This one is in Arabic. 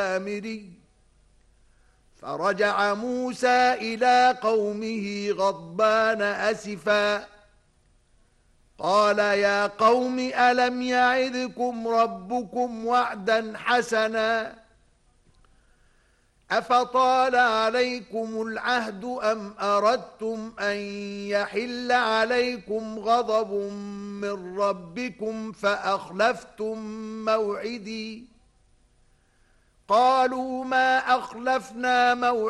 السامري. فرجع موسى إلى قومه غضبان أسفا قال يا قوم ألم يعدكم ربكم وعدا حسنا أفطال عليكم العهد أم أردتم أن يحل عليكم غضب من ربكم فأخلفتم موعدي قالوا ما أخلفنا موعدي